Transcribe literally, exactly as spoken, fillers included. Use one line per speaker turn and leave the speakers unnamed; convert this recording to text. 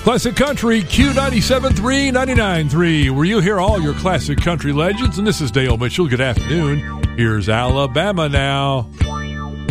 Classic Country, Q ninety-seven point three, ninety-nine point three, where you hear all your classic country legends. And this is Dale Mitchell. Good afternoon. Here's Alabama now.